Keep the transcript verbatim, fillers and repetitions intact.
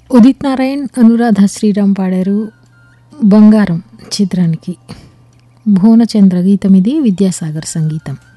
ఉదిత్ నారాయణ్, అనురాధ శ్రీరామ్ పాడారు బంగారం చిత్రానికి. భువనచంద్ర గీతం ఇది, విద్యాసాగర్ సంగీతం.